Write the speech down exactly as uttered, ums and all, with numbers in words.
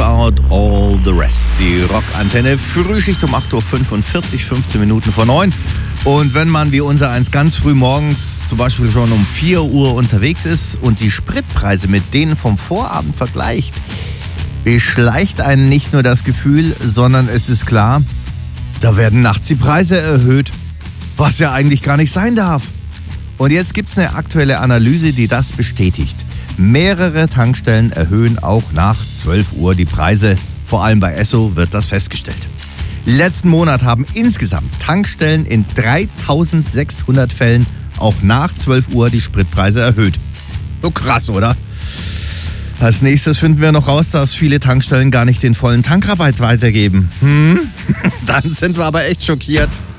Out All the Rest. Die Rockantenne, Frühschicht um acht Uhr fünfundvierzig, fünfzehn Minuten vor neun. Und wenn man wie unser eins ganz früh morgens zum Beispiel schon um vier Uhr unterwegs ist und die Spritpreise mit denen vom Vorabend vergleicht, beschleicht einen nicht nur das Gefühl, sondern es ist klar, da werden nachts die Preise erhöht, was ja eigentlich gar nicht sein darf. Und jetzt gibt es eine aktuelle Analyse, die das bestätigt. Mehrere Tankstellen erhöhen auch nach zwölf Uhr die Preise. Vor allem bei Esso wird das festgestellt. Letzten Monat haben insgesamt Tankstellen in dreitausendsechshundert Fällen auch nach zwölf Uhr die Spritpreise erhöht. So krass, oder? Als nächstes finden wir noch raus, dass viele Tankstellen gar nicht den vollen Tankrabatt weitergeben. Hm? Dann sind wir aber echt schockiert.